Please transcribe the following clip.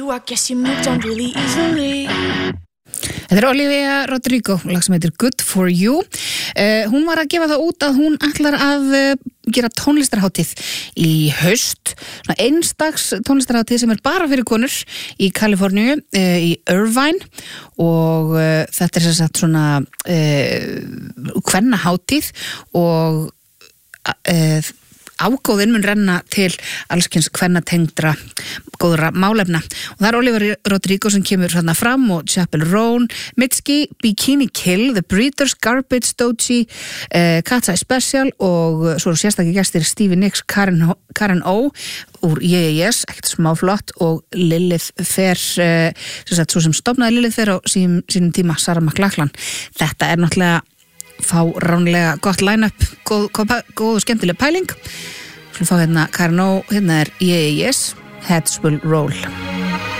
I guess you moved on really easily. Þetta Olivia Rodrigo, lag sem heitir Good For You. Hún var að gefa það út að hún ætlar að gera tónlistarhátíð í haust, svona einstags tónlistarhátíð sem bara fyrir konur í Kaliforníu, í Irvine, og þetta sem sagt svona kvennahátíð og ágóðin mun renna til allskyns kvennatengdra góðra málefna. Og það Olivia Rodrigo sem kemur hérna fram og Chappell Roan, Mitski, Bikini Kill, The Breeders, Garbage, Doji, Cat's Eye Special og svo sérstaklega gestir Stevie Nicks, Karen O úr Yes, ekkert smáflott, og Lilith Fair, svo sem stofnaði Lilith Fair á sínum tíma, Sarah McLachlan. Þetta náttúrulega fáránlega gott line-up, góð og skemmtileg pæling. Svo fá hérna Karen O, hérna Yes, Heads Will Roll.